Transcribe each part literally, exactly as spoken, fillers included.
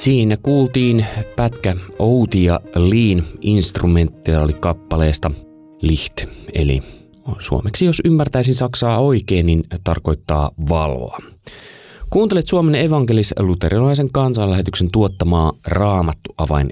Siinä kuultiin pätkä Outi ja Liin instrumentaalikappaleesta Licht, eli suomeksi jos ymmärtäisin saksaa oikein, niin tarkoittaa valoa. Kuuntelet Suomen evankelis-luterilaisen kansanlähetyksen tuottamaa Raamattu Avain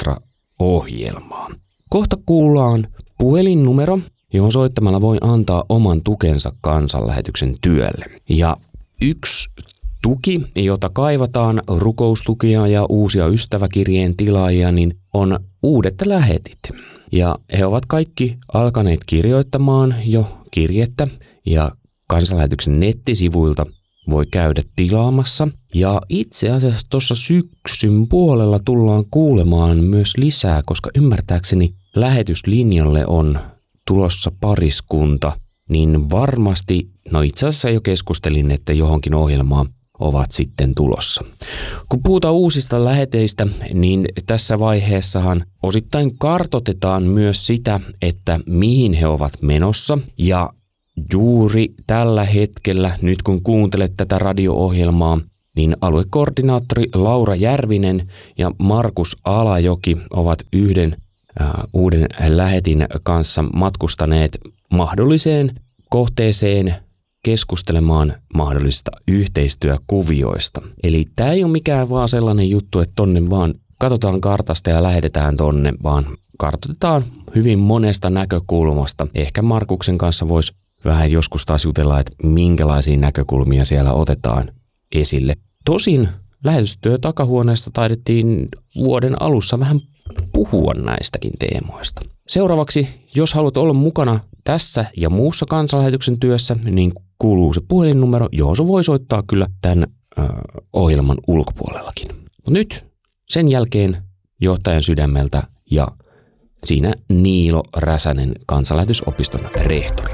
Extra-ohjelmaa. Kohta kuullaan puhelinnumero, johon soittamalla voi antaa oman tukensa kansanlähetyksen työlle. Ja yksi tuki, jota kaivataan, rukoustukia ja uusia ystäväkirjeen tilaajia, niin on uudet lähetit. Ja he ovat kaikki alkaneet kirjoittamaan jo kirjettä ja kansanlähetyksen nettisivuilta voi käydä tilaamassa. Ja itse asiassa tuossa syksyn puolella tullaan kuulemaan myös lisää, koska ymmärtääkseni lähetyslinjalle on tulossa pariskunta, niin varmasti, no itse asiassa jo keskustelin, että johonkin ohjelmaan ovat sitten tulossa. Kun puhutaan uusista läheteistä, niin tässä vaiheessahan osittain kartoitetaan myös sitä, että mihin he ovat menossa. Ja juuri tällä hetkellä, nyt kun kuuntelet tätä radio-ohjelmaa, niin aluekoordinaattori Laura Järvinen ja Markus Alajoki ovat yhden äh, uuden lähetin kanssa matkustaneet mahdolliseen kohteeseen keskustelemaan mahdollisista yhteistyökuvioista. Eli tämä ei ole mikään vaan sellainen juttu, että tonne vaan katsotaan kartasta ja lähetetään tonne, vaan kartoitetaan hyvin monesta näkökulmasta. Ehkä Markuksen kanssa voisi vähän joskus taas jutella, että minkälaisia näkökulmia siellä otetaan esille. Tosin lähetystyö takahuoneesta taidettiin vuoden alussa vähän puhua näistäkin teemoista. Seuraavaksi, jos haluat olla mukana tässä ja muussa kansanlähetyksen työssä, niin kuuluu se puhelinnumero, johon se voi soittaa kyllä tämän ö, ohjelman ulkopuolellakin. Mutta nyt sen jälkeen johtajan sydämeltä ja siinä Niilo Räsänen, kansanlähetysopiston rehtori.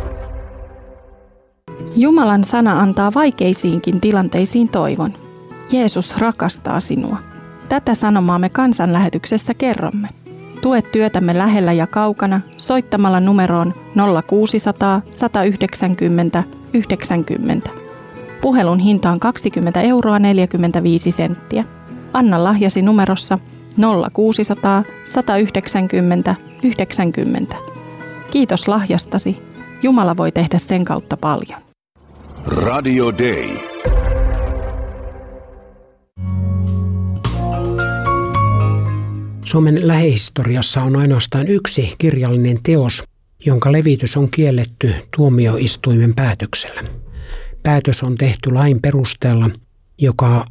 Jumalan sana antaa vaikeisiinkin tilanteisiin toivon. Jeesus rakastaa sinua. Tätä sanomaa me kansanlähetyksessä kerromme. Tue työtämme lähellä ja kaukana soittamalla numeroon nolla kuusisataa, sata yhdeksänkymmentä, yhdeksänkymmentä. Puhelun hinta on kaksikymmentä euroa neljäkymmentäviisi senttiä. Anna lahjasi numerossa nolla kuusisataa, sata yhdeksänkymmentä, yhdeksänkymmentä. Kiitos lahjastasi. Jumala voi tehdä sen kautta paljon. Radio Day. Suomen lähihistoriassa on ainoastaan yksi kirjallinen teos, jonka levitys on kielletty tuomioistuimen päätöksellä. Päätös on tehty lain perusteella, joka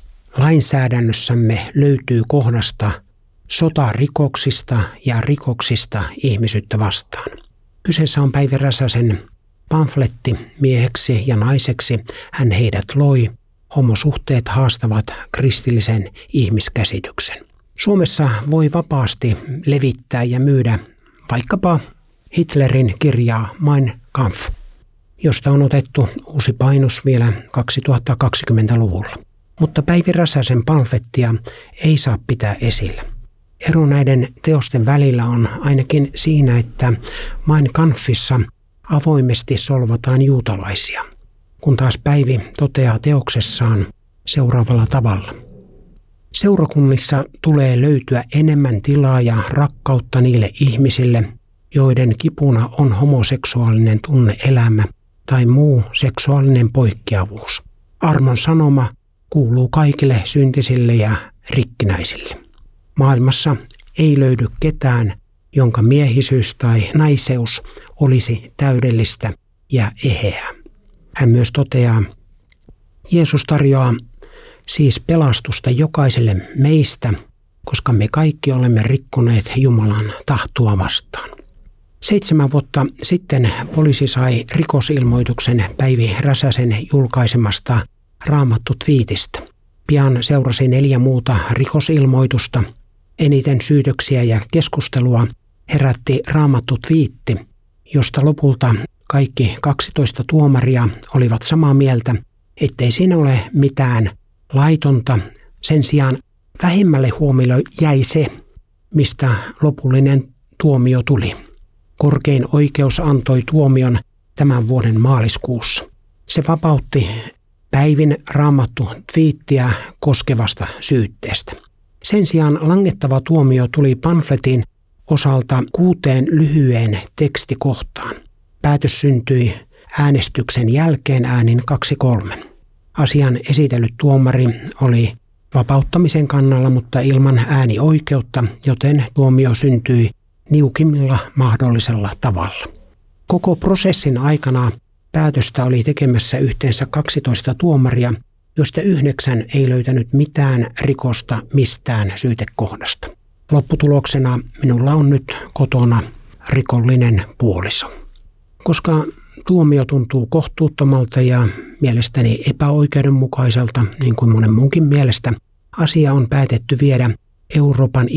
lainsäädännössämme löytyy kohdasta sotarikoksista ja rikoksista ihmisyyttä vastaan. Kyseessä on Päivi Räsäsen pamfletti Mieheksi ja naiseksi hän heidät loi. Homosuhteet haastavat kristillisen ihmiskäsityksen. Suomessa voi vapaasti levittää ja myydä vaikkapa Hitlerin kirjaa Mein Kampf, josta on otettu uusi painos vielä kaksituhattakaksikymmentäluvulla. Mutta Päivi Räsäsen pamflettia ei saa pitää esillä. Ero näiden teosten välillä on ainakin siinä, että Mein Kampfissa avoimesti solvataan juutalaisia, kun taas Päivi toteaa teoksessaan seuraavalla tavalla. Seurakunnissa tulee löytyä enemmän tilaa ja rakkautta niille ihmisille, joiden kipuna on homoseksuaalinen tunne-elämä tai muu seksuaalinen poikkeavuus. Armon sanoma kuuluu kaikille syntisille ja rikkinäisille. Maailmassa ei löydy ketään, jonka miehisyys tai naiseus olisi täydellistä ja eheää. Hän myös toteaa, Jeesus tarjoaa siis pelastusta jokaiselle meistä, koska me kaikki olemme rikkoneet Jumalan tahtoa vastaan. Seitsemän vuotta sitten poliisi sai rikosilmoituksen Päivi Räsäsen julkaisemasta Raamattu-tviitistä. Pian seurasi neljä muuta rikosilmoitusta. Eniten syytöksiä ja keskustelua herätti Raamattu-tviitti, josta lopulta kaikki kaksitoista tuomaria olivat samaa mieltä, ettei siinä ole mitään laitonta. Sen sijaan vähimmälle huomiolle jäi se, mistä lopullinen tuomio tuli. Korkein oikeus antoi tuomion tämän vuoden maaliskuussa. Se vapautti Päivin Raamattu-tviittiä koskevasta syytteestä. Sen sijaan langettava tuomio tuli pamfletin osalta kuuteen lyhyeen tekstikohtaan. Päätös syntyi äänestyksen jälkeen äänin kaksi kolme. Asian esitellyt tuomari oli vapauttamisen kannalla, mutta ilman äänioikeutta, joten tuomio syntyi niukimmilla mahdollisella tavalla. Koko prosessin aikana päätöstä oli tekemässä yhteensä kaksitoista tuomaria, joista yhdeksän ei löytänyt mitään rikosta mistään syytekohdasta. Lopputuloksena minulla on nyt kotona rikollinen puoliso. Koska tuomio tuntuu kohtuuttomalta ja mielestäni epäoikeudenmukaiselta, niin kuin monen muunkin mielestä, asia on päätetty viedä Euroopan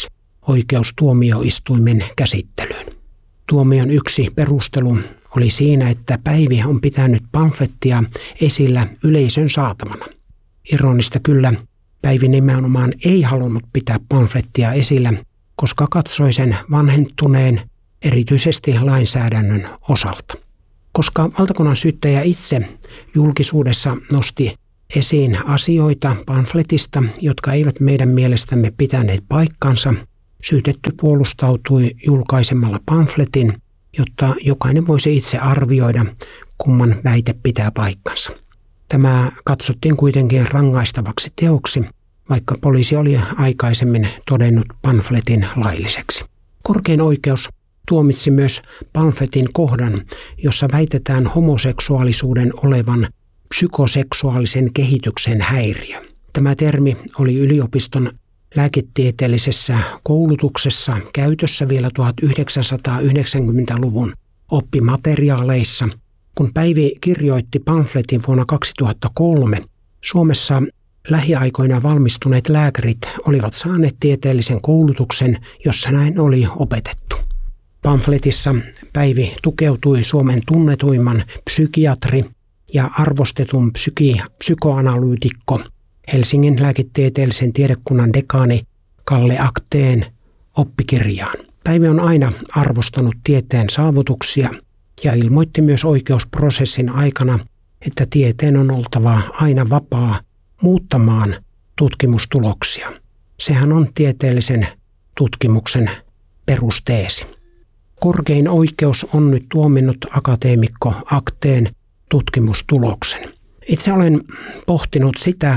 ihmisoikeustuomioistuimen käsittelyyn. Tuomion yksi perustelu oli siinä, että Päivi on pitänyt pamflettia esillä yleisön saatavana. Ironista kyllä, Päivi nimenomaan ei halunnut pitää pamflettia esillä, koska katsoi sen vanhentuneen erityisesti lainsäädännön osalta. Koska valtakunnan syyttäjä itse julkisuudessa nosti esiin asioita pamfletista, jotka eivät meidän mielestämme pitäneet paikkansa, syytetty puolustautui julkaisemalla pamfletin, jotta jokainen voisi itse arvioida, kumman väite pitää paikkansa. Tämä katsottiin kuitenkin rangaistavaksi teoksi, vaikka poliisi oli aikaisemmin todennut pamfletin lailliseksi. Korkein oikeus tuomitsi myös pamfletin kohdan, jossa väitetään homoseksuaalisuuden olevan psykoseksuaalisen kehityksen häiriö. Tämä termi oli yliopiston lääketieteellisessä koulutuksessa käytössä vielä tuhatyhdeksänsataayhdeksänkymmentäluvun oppimateriaaleissa. Kun Päivi kirjoitti pamfletin vuonna kaksituhattakolme, Suomessa lähiaikoina valmistuneet lääkärit olivat saaneet tieteellisen koulutuksen, jossa näin oli opetettu. Pamfletissa Päivi tukeutui Suomen tunnetuimman psykiatri ja arvostetun psyki- psykoanalyytikko Helsingin lääketieteellisen tiedekunnan dekaani Kalle Akteen oppikirjaan. Päivi on aina arvostanut tieteen saavutuksia ja ilmoitti myös oikeusprosessin aikana, että tieteen on oltava aina vapaa muuttamaan tutkimustuloksia. Sehän on tieteellisen tutkimuksen perusteesi. Korkein oikeus on nyt tuominnut akateemikko Akteen tutkimustuloksen. Itse olen pohtinut sitä,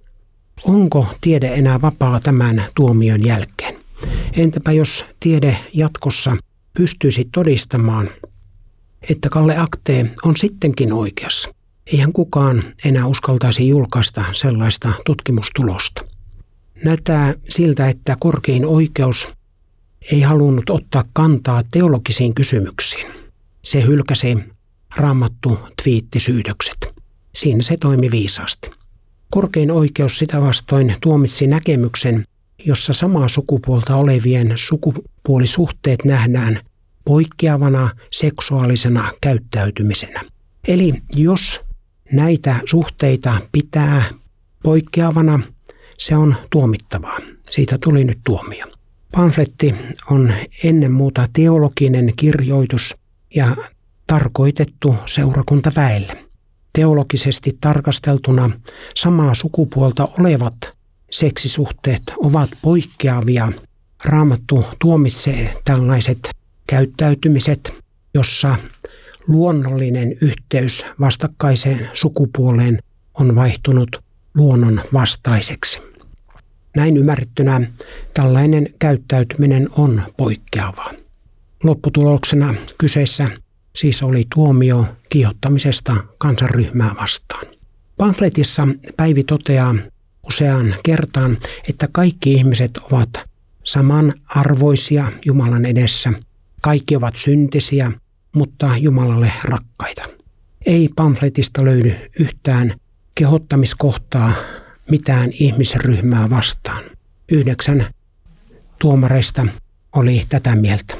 onko tiede enää vapaa tämän tuomion jälkeen. Entäpä jos tiede jatkossa pystyisi todistamaan, että Kalle Aktee on sittenkin oikeassa. Eihän kukaan enää uskaltaisi julkaista sellaista tutkimustulosta. Näyttää siltä, että korkein oikeus ei halunnut ottaa kantaa teologisiin kysymyksiin. Se hylkäsi raamattu twiittisyytökset. Siinä se toimi viisaasti. Korkein oikeus sitä vastoin tuomitsi näkemyksen, jossa samaa sukupuolta olevien sukupuolisuhteet nähdään poikkeavana seksuaalisena käyttäytymisenä. Eli jos näitä suhteita pitää poikkeavana, se on tuomittavaa. Siitä tuli nyt tuomio. Pamfletti on ennen muuta teologinen kirjoitus ja tarkoitettu seurakuntaväelle. Teologisesti tarkasteltuna samaa sukupuolta olevat seksisuhteet ovat poikkeavia. Raamattu tuomitsee tällaiset käyttäytymiset, jossa luonnollinen yhteys vastakkaiseen sukupuoleen on vaihtunut luonnon vastaiseksi. Näin ymmärrettynä tällainen käyttäytyminen on poikkeavaa. Lopputuloksena kyseessä siis oli tuomio kiihottamisesta kansanryhmää vastaan. Pamfletissa Päivi toteaa useaan kertaan, että kaikki ihmiset ovat samanarvoisia Jumalan edessä. Kaikki ovat syntisiä, mutta Jumalalle rakkaita. Ei pamfletista löydy yhtään kehottamiskohtaa mitään ihmisryhmää vastaan. Yhdeksän tuomareista oli tätä mieltä.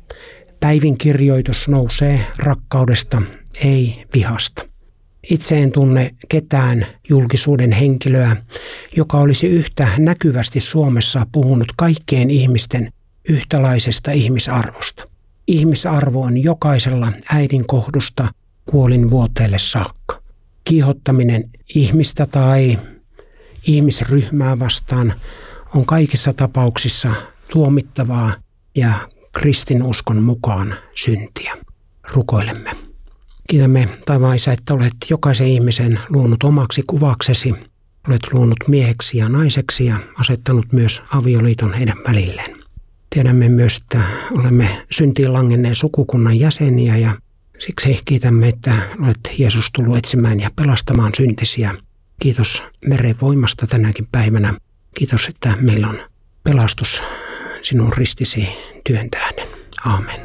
Päivin kirjoitus nousee rakkaudesta, ei vihasta. Itse en tunne ketään julkisuuden henkilöä, joka olisi yhtä näkyvästi Suomessa puhunut kaikkien ihmisten yhtäläisestä ihmisarvosta. Ihmisarvo on jokaisella äidin kohdusta kuolinvuoteelle saakka. Kiihottaminen ihmistä tai ihmisryhmää vastaan on kaikissa tapauksissa tuomittavaa ja kristinuskon mukaan syntiä. Rukoilemme. Kiitämme taivaan Isä, että olet jokaisen ihmisen luonut omaksi kuvaksesi. Olet luonut mieheksi ja naiseksi ja asettanut myös avioliiton heidän välilleen. Tiedämme myös, että olemme syntiin langenneen sukukunnan jäseniä ja siksi kiitämme, että olet Jeesus tullut etsimään ja pelastamaan syntisiä. Kiitos meren voimasta tänäkin päivänä. Kiitos, että meillä on pelastus sinun ristisi työn tähden. Aamen.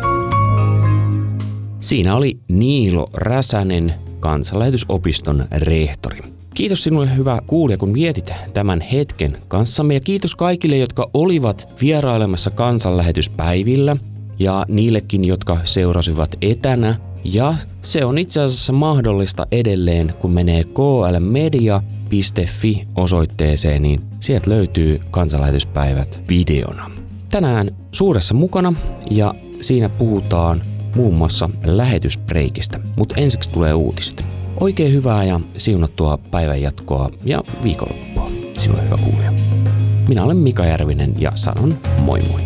Siinä oli Niilo Räsänen, Kansanlähetysopiston rehtori. Kiitos sinulle hyvä kuulija, kun vietit tämän hetken kanssamme ja kiitos kaikille, jotka olivat vierailemassa kansanlähetyspäivillä ja niillekin, jotka seurasivat etänä. Ja se on itse asiassa mahdollista edelleen, kun menee k l media piste f i osoitteeseen, niin sieltä löytyy kansanlähetyspäivät videona. Tänään Suuressa mukana ja siinä puhutaan muun muassa lähetysbreikistä, mutta ensiksi tulee uutiset. Oikein hyvää ja siunattua päivän jatkoa ja viikonloppua, sinulle hyvä kuulija. Minä olen Mika Järvinen ja sanon moi moi.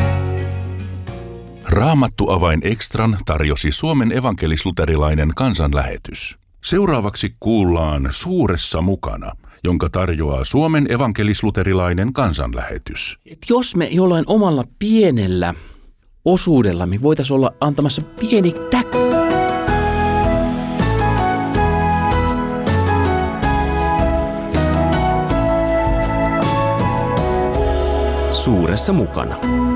Raamattu Avain Extran tarjosi Suomen evankelis-luterilainen kansanlähetys. Seuraavaksi kuullaan Suuressa mukana, jonka tarjoaa Suomen evankelis-luterilainen kansanlähetys. Et jos me jollain omalla pienellä osuudella me voitaisiin olla antamassa pieni täky. Suuressa mukana.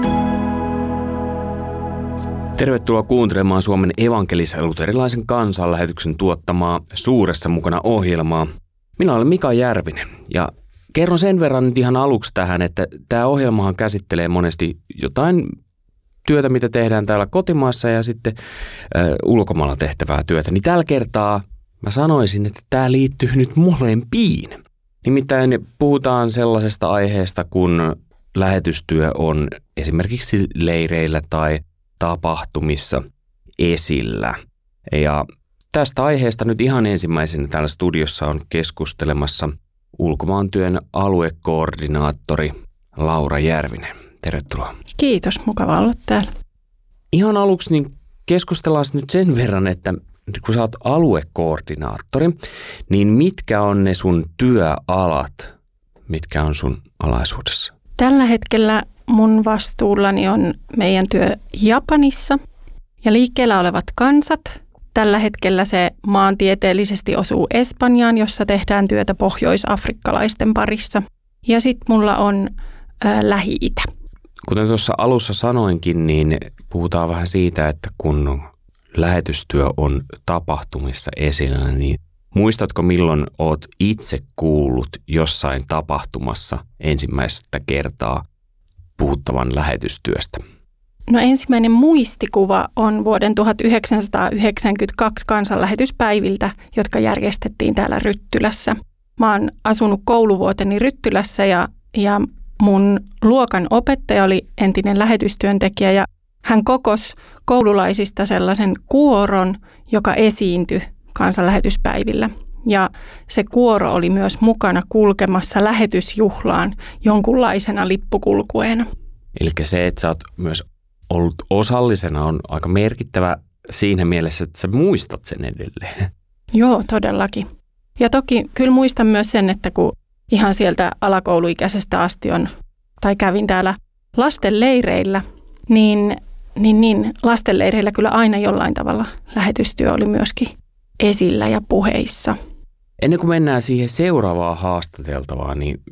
Tervetuloa kuuntelemaan Suomen evankelis-luterilaisen kansanlähetyksen tuottamaa Suuressa mukana -ohjelmaa. Minä olen Mika Järvinen ja kerron sen verran nyt ihan aluksi tähän, että tämä ohjelmahan käsittelee monesti jotain työtä, mitä tehdään täällä kotimaassa ja sitten äh, ulkomailla tehtävää työtä. Niin tällä kertaa mä sanoisin, että tämä liittyy nyt molempiin. Nimittäin puhutaan sellaisesta aiheesta, kun lähetystyö on esimerkiksi leireillä tai tapahtumissa esillä. Ja tästä aiheesta nyt ihan ensimmäisenä täällä studiossa on keskustelemassa ulkomaantyön aluekoordinaattori Laura Järvinen. Tervetuloa. Kiitos, mukava olla täällä. Ihan aluksi niin keskustellaan nyt sen verran, että kun sä oot aluekoordinaattori, niin mitkä on ne sun työalat, mitkä on sun alaisuudessa? Tällä hetkellä mun vastuullani on meidän työ Japanissa ja liikkeellä olevat kansat. Tällä hetkellä se maantieteellisesti osuu Espanjaan, jossa tehdään työtä pohjois-afrikkalaisten parissa. Ja sitten mulla on ä, Lähi-Itä. Kuten tuossa alussa sanoinkin, niin puhutaan vähän siitä, että kun lähetystyö on tapahtumissa esillä, niin muistatko milloin oot itse kuullut jossain tapahtumassa ensimmäistä kertaa puhuttavan lähetystyöstä? No ensimmäinen muistikuva on vuoden tuhatyhdeksänsataayhdeksänkymmentäkaksi kansanlähetyspäiviltä, jotka järjestettiin täällä Ryttylässä. Mä oon asunut kouluvuoteni Ryttylässä ja, ja mun luokan opettaja oli entinen lähetystyöntekijä ja hän kokosi koululaisista sellaisen kuoron, joka esiintyi kansanlähetyspäivillä. Ja se kuoro oli myös mukana kulkemassa lähetysjuhlaan jonkunlaisena lippukulkueena. Eli se, että sä oot myös ollut osallisena, on aika merkittävä siinä mielessä, että sä muistat sen edelleen. Joo, todellakin. Ja toki kyllä muistan myös sen, että kun ihan sieltä alakouluikäisestä asti on, tai kävin täällä lastenleireillä, niin, niin, niin lastenleireillä kyllä aina jollain tavalla lähetystyö oli myöskin esillä ja puheissa. Ennen kuin mennään siihen seuraavaan haastateltavaan, niin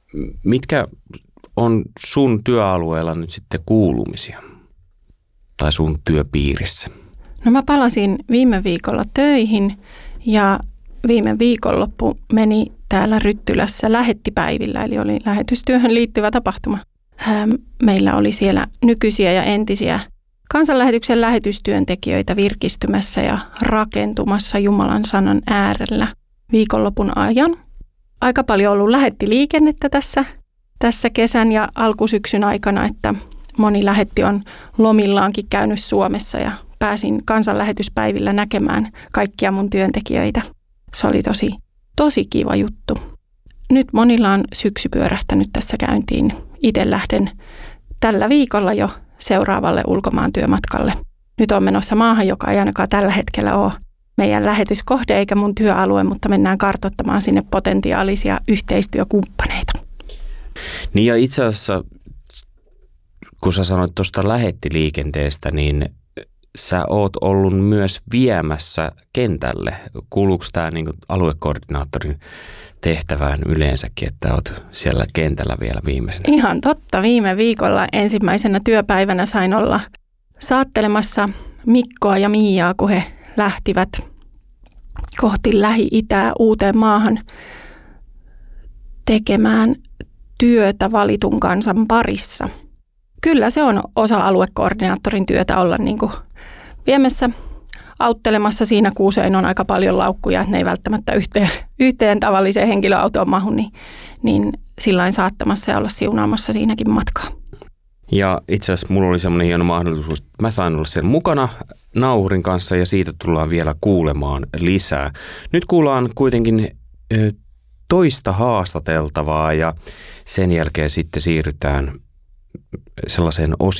mitkä on sun työalueella nyt sitten kuulumisia tai sun työpiirissä? No mä palasin viime viikolla töihin ja viime viikonloppu meni täällä Ryttylässä lähettipäivillä, eli oli lähetystyöhön liittyvä tapahtuma. Meillä oli siellä nykyisiä ja entisiä kansanlähetyksen lähetystyöntekijöitä virkistymässä ja rakentumassa Jumalan sanan äärellä viikonlopun ajan. Aika paljon on ollut lähettiliikennettä tässä, tässä kesän ja alkusyksyn aikana, että moni lähetti on lomillaankin käynyt Suomessa ja pääsin kansanlähetyspäivillä näkemään kaikkia mun työntekijöitä. Se oli tosi, tosi kiva juttu. nyt monilla on syksy pyörähtänyt tässä käyntiin. Itse lähden tällä viikolla jo seuraavalle ulkomaan työmatkalle. Nyt on menossa maahan, joka ei ainakaan tällä hetkellä ole meidän lähetyskohde eikä mun työalue, mutta mennään kartoittamaan sinne potentiaalisia yhteistyökumppaneita. Niin ja itse asiassa, kun sä sanoit tuosta lähettiliikenteestä, niin sä oot ollut myös viemässä kentälle. Kuuluuko tämä niin kuin aluekoordinaattorin tehtävään yleensäkin, että oot siellä kentällä vielä viimeisenä? Ihan totta. Viime viikolla ensimmäisenä työpäivänä sain olla saattelemassa Mikkoa ja Miiaa, kun he lähtivät kohti Lähi-Itää uuteen maahan tekemään työtä valitun kansan parissa. Kyllä se on osa aluekoordinaattorin työtä olla niin kuin viemässä, auttelemassa siinä, kun usein on aika paljon laukkuja, että ne ei välttämättä yhteen, yhteen tavalliseen henkilöautoon mahu, niin, niin sillain saattamassa ja olla siunaamassa siinäkin matkaa. Ja itse asiassa mulla oli semmoinen hieno mahdollisuus, että mä sain olla siellä mukana nauhurin kanssa ja siitä tullaan vielä kuulemaan lisää. Nyt kuullaan kuitenkin ö, toista haastateltavaa ja sen jälkeen sitten siirrytään sellaiseen osioon,